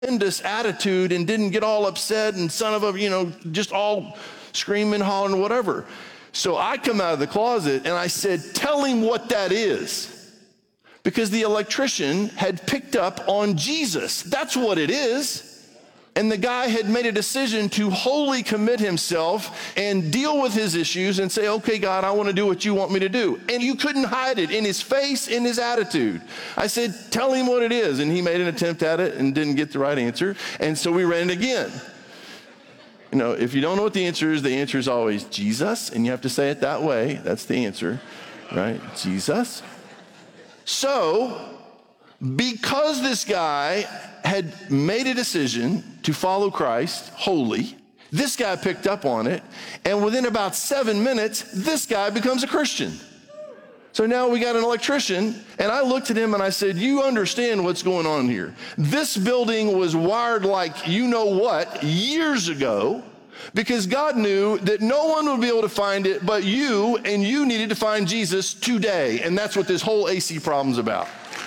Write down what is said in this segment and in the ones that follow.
tremendous attitude and didn't get all upset and son of a, just all screaming, hollering, whatever. So I come out of the closet and I said, tell him what that is. Because the electrician had picked up on Jesus. That's what it is. And the guy had made a decision to wholly commit himself and deal with his issues and say, okay, God, I want to do what you want me to do. And you couldn't hide it in his face, in his attitude. I said, tell him what it is. And he made an attempt at it and didn't get the right answer. And so we ran it again. If you don't know what the answer is always Jesus. And you have to say it that way. That's the answer, right? Jesus. So, because this guy had made a decision to follow Christ wholly, this guy picked up on it, and within about 7 minutes, this guy becomes a Christian. So now we got an electrician, and I looked at him and I said, you understand what's going on here. This building was wired like you know what years ago, because God knew that no one would be able to find it but you, and you needed to find Jesus today. And that's what this whole AC problem's about.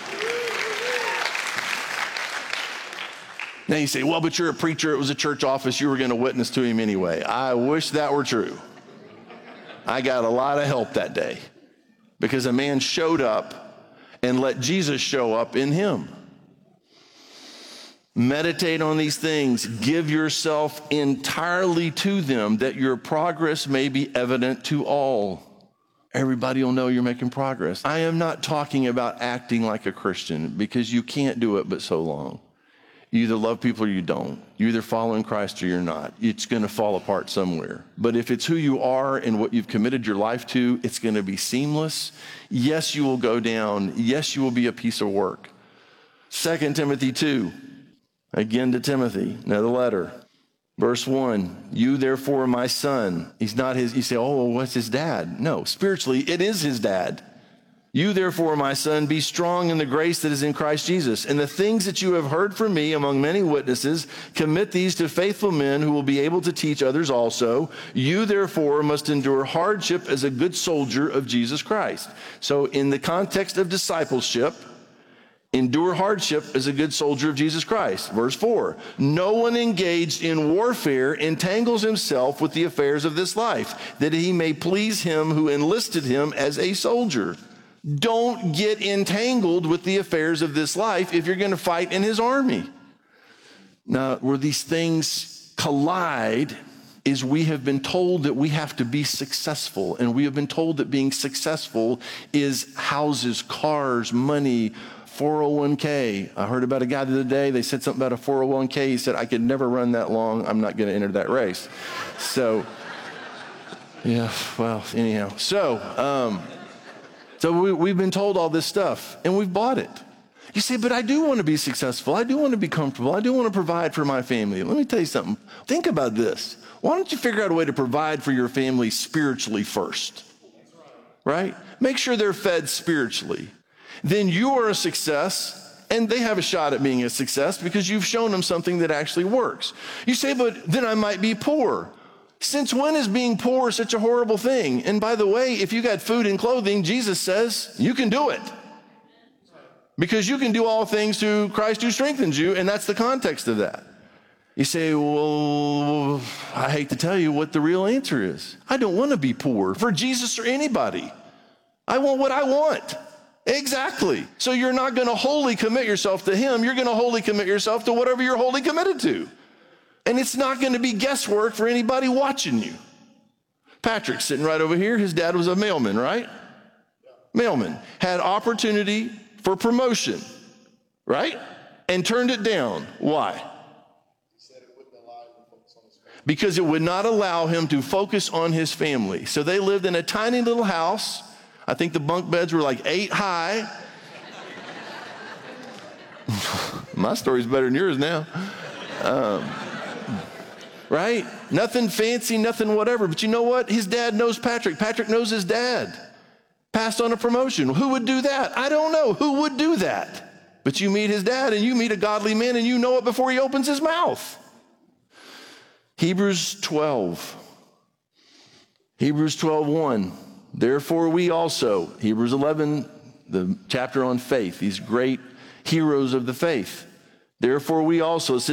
Now you say, well, but you're a preacher. It was a church office. You were going to witness to him anyway. I wish that were true. I got a lot of help that day because a man showed up and let Jesus show up in him. Meditate on these things. Give yourself entirely to them that your progress may be evident to all. Everybody will know you're making progress. I am not talking about acting like a Christian because you can't do it but so long. You either love people or you don't. You're either following Christ or you're not. It's going to fall apart somewhere. But if it's who you are and what you've committed your life to, it's going to be seamless. Yes, you will go down. Yes, you will be a piece of work. 2 Timothy 2, again to Timothy, another letter. Verse 1, you therefore, my son. He's not his, you say, oh, what's his dad? No, spiritually, it is his dad. You therefore, my son, be strong in the grace that is in Christ Jesus. And the things that you have heard from me among many witnesses, commit these to faithful men who will be able to teach others also. You therefore must endure hardship as a good soldier of Jesus Christ. So in the context of discipleship, endure hardship as a good soldier of Jesus Christ. Verse 4, no one engaged in warfare entangles himself with the affairs of this life, that he may please him who enlisted him as a soldier. Don't get entangled with the affairs of this life if you're going to fight in his army. Now, where these things collide is we have been told that we have to be successful, and we have been told that being successful is houses, cars, money, 401k. I heard about a guy the other day, they said something about a 401k. He said, I could never run that long. I'm not going to enter that race. So, yeah, well, anyhow. So we've been told all this stuff, and we've bought it. You say, but I do want to be successful. I do want to be comfortable. I do want to provide for my family. Let me tell you something. Think about this. Why don't you figure out a way to provide for your family spiritually first? Right? Make sure they're fed spiritually. Then you are a success, and they have a shot at being a success because you've shown them something that actually works. You say, but then I might be poor. Since when is being poor such a horrible thing? And by the way, if you got food and clothing, Jesus says you can do it. Because you can do all things through Christ who strengthens you, and that's the context of that. You say, well, I hate to tell you what the real answer is. I don't want to be poor for Jesus or anybody. I want what I want. Exactly. So you're not going to wholly commit yourself to him. You're going to wholly commit yourself to whatever you're wholly committed to. And it's not going to be guesswork for anybody watching you. Patrick's sitting right over here. His dad was a mailman, right? Mailman. Had opportunity for promotion, right? And turned it down. Why? He said it wouldn't allow him to focus on his family. Because it would not allow him to focus on his family. So they lived in a tiny little house. I think the bunk beds were like 8 high. My story's better than yours now. Right? Nothing fancy, nothing whatever. But you know what? His dad knows Patrick. Patrick knows his dad. Passed on a promotion. Who would do that? I don't know. Who would do that? But you meet his dad and you meet a godly man and you know it before he opens his mouth. Hebrews 12. Hebrews 12:1. Therefore we also, Hebrews 11, the chapter on faith, these great heroes of the faith. Therefore, we also,